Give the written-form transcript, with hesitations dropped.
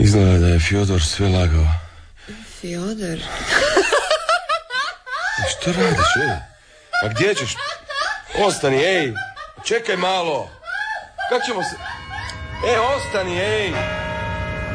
Izgleda da je Fjodor sve lagao. Fjodor? Što radiš, ej? A gdje ćeš? Ostani, ej! Čekaj malo! Kako ćemo se... ostani, ej!